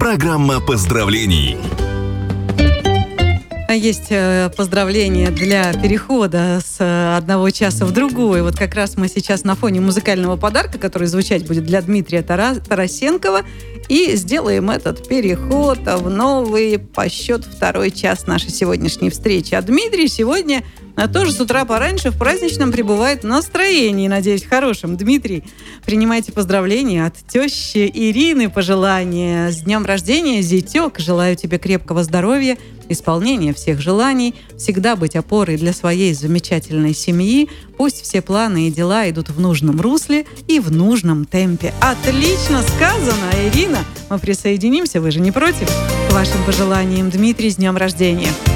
Программа поздравлений. Есть поздравления для перехода с одного часа в другой. Вот как раз мы сейчас на фоне музыкального подарка, который звучать будет для Дмитрия Тарасенкова, и сделаем этот переход в новый по счету второй час нашей сегодняшней встречи. А Дмитрий сегодня тоже с утра пораньше в праздничном пребывает настроении, надеюсь, хорошем. Дмитрий, принимайте поздравления от тещи Ирины, пожелания с днем рождения, зятек. Желаю тебе крепкого здоровья, исполнения всех желаний, всегда быть опорой для своей замечательной семьи. Пусть все планы и дела идут в нужном русле и в нужном темпе. Отлично сказано, Ирина. Мы присоединимся, вы же не против? К вашим пожеланиям, Дмитрий, с днем рождения.